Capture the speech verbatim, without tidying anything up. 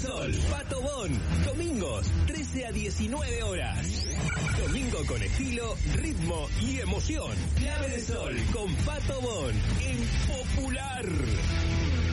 Sol, Pato Bon. Domingos, trece a diecinueve horas. Domingo con estilo, ritmo y emoción. Clave de Sol con Pato Bon en Popular.